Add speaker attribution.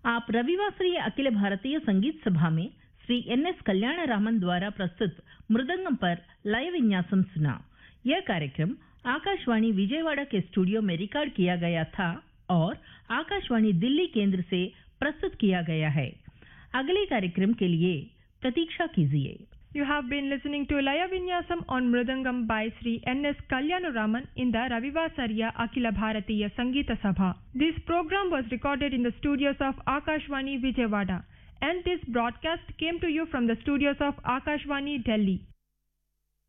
Speaker 1: आप रविवासरीय अखिल भारतीय संगीत सभा में श्री NS कल्याणरामन द्वारा प्रस्तुत मृदंगम पर लय विन्यासम सुना। यह कार्यक्रम आकाशवाणी विजयवाड़ा के स्टूडियो में रिकॉर्ड किया गया था और आकाशवाणी दिल्ली केंद्र से प्रस्तुत किया गया है। अगले कार्यक्रम के लिए प्रतीक्षा कीजिए।
Speaker 2: You have been listening to Laya Vinyasam on Mridangam by Sri NS Kalyanaraman in the Ravivasarya Akhila Bharatiya Sangeeta Sabha. This program was recorded in the studios of Akashvani Vijayawada, and this broadcast came to you from the studios of Akashvani Delhi.